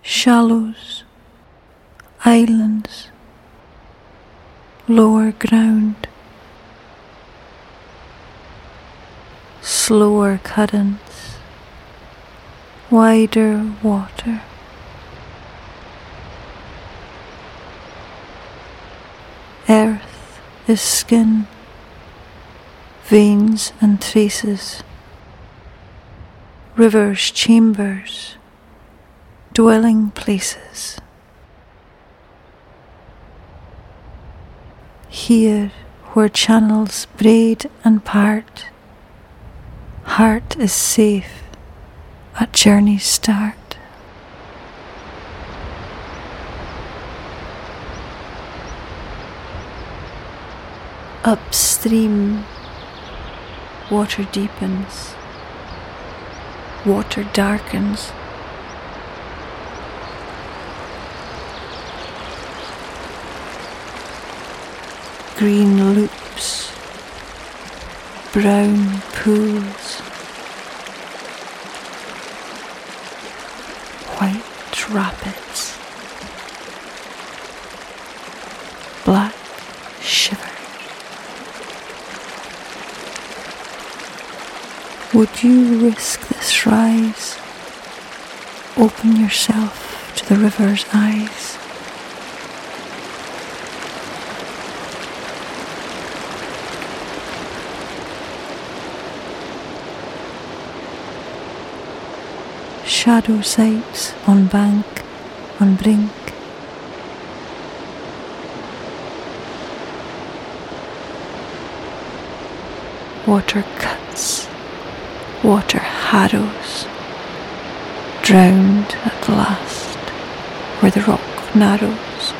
shallows, islands, lower ground, slower currents, wider water. Earth is skin, veins and traces, rivers chambers, dwelling places. Here where channels braid and part, heart is safe at journey's start. Upstream, water deepens, water darkens. Green loops, brown pools, white rapids, black shivers. Would you risk this rise? Open yourself to the river's eyes. Shadow sights on bank, on brink. Water cuts, water harrows, drowned at last where the rock narrows.